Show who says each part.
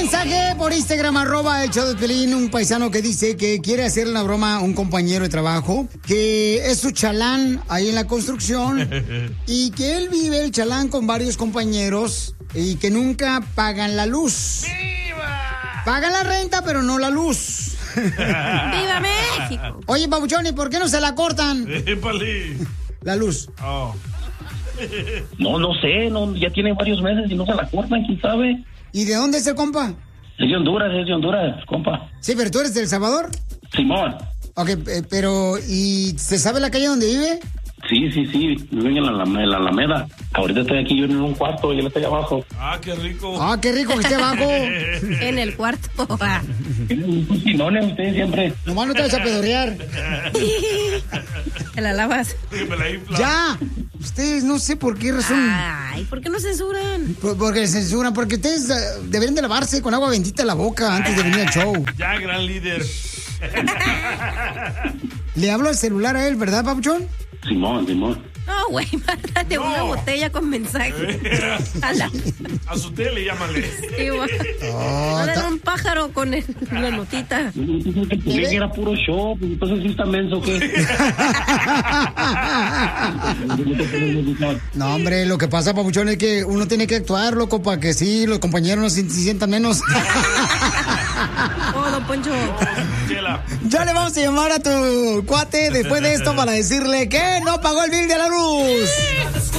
Speaker 1: mensaje por Instagram, @el show de Piolín, un paisano que dice que quiere hacerle una broma a un compañero de trabajo, que es su chalán ahí en la construcción y que él vive el chalán con varios compañeros y que nunca pagan la luz.
Speaker 2: ¡Viva!
Speaker 1: Pagan la renta, pero no la luz.
Speaker 3: ¡Viva México!
Speaker 1: Oye, Pabuchón, ¿y por qué no se la cortan? La luz.
Speaker 2: Oh.
Speaker 4: No sé, ya tiene varios meses y no se la cortan, quién sabe.
Speaker 1: ¿Y de dónde es el compa?
Speaker 4: Es de Honduras, compa.
Speaker 1: Sí, pero ¿tú eres de El Salvador?
Speaker 4: Simón.
Speaker 1: Ok, pero ¿y se sabe la calle donde vive?
Speaker 4: Sí, viven en la Alameda. Ahorita estoy aquí yo en un cuarto y él está allá abajo.
Speaker 2: Ah, qué rico.
Speaker 1: Ah, qué rico que esté abajo.
Speaker 3: En el cuarto.
Speaker 4: No, ustedes siempre.
Speaker 1: Nomás no te vas a pedorrear.
Speaker 3: Te la lavas.
Speaker 1: Ya. Ustedes no sé por qué razón.
Speaker 3: Ay, ¿por qué no censuran?
Speaker 1: Porque censuran, porque ustedes deberían de lavarse con agua bendita la boca antes de venir al show.
Speaker 2: Ya, gran líder.
Speaker 1: Le hablo al celular a él, ¿verdad, Papuchón?
Speaker 4: Simón.
Speaker 3: No, güey, mándate una botella con mensaje.
Speaker 2: A su tele, llámale.
Speaker 3: Sí, mándale un pájaro con la notita.
Speaker 4: Pensé que era puro show, pues entonces sí está menso, ¿qué?
Speaker 1: No, hombre, lo que pasa, Papuchón, es que uno tiene que actuar, loco, para que sí, los compañeros no se sientan menos.
Speaker 3: Oh, don Poncho.
Speaker 1: Ya le vamos a llamar a tu cuate después de esto para decirle que no pagó el bill de la luz.